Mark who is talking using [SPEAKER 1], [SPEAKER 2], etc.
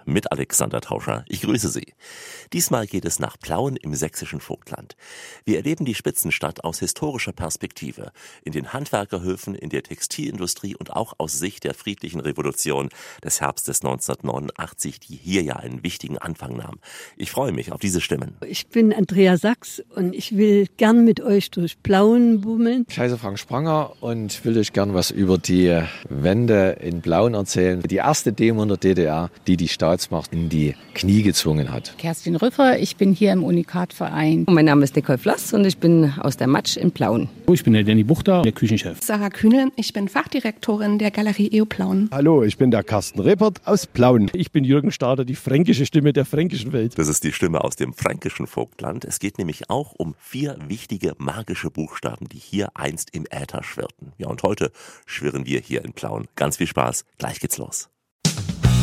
[SPEAKER 1] mit Alexander Tauscher. Ich grüße Sie. Diesmal geht es nach Plauen im sächsischen Vogtland. Wir erleben die Spitzenstadt aus historischer Perspektive. In den Handwerkerhöfen, in der Textilindustrie und auch aus Sicht der friedlichen Revolution des Herbstes 1989, die hier ja einen wichtigen Anfang nahm. Ich freue mich auf diese Stimmen.
[SPEAKER 2] Ich bin Andrea Sachs und ich will gern mit euch durch Plauen bummeln.
[SPEAKER 3] Ich heiße Frank Spranger und will euch gern was über die Wende in Plauen erzählen. Die erste Demo in der DDR, die die Staatsmacht in die Knie gezwungen hat.
[SPEAKER 4] Kerstin Rüffer, ich bin hier im Unikatverein.
[SPEAKER 5] Mein Name ist Nicole Flass und ich bin aus der Matsch in Plauen.
[SPEAKER 6] Ich bin der Danny Buchter, der Küchenchef.
[SPEAKER 7] Sarah Kühnel, ich bin Fachdirektorin der Galerie EO Plauen.
[SPEAKER 8] Hallo, ich bin der Carsten Reppert aus Plauen.
[SPEAKER 6] Ich bin Jürgen Stader, die fränkische Stimme der fränkischen Welt.
[SPEAKER 1] Das ist die Stimme aus dem fränkischen Vogtland. Es geht nämlich auch um 4 wichtige magische Buchstaben, die hier einst im Äther schwirrten. Ja, und heute schwirren wir hier in Plauen. Ganz viel Spaß, gleich geht's los.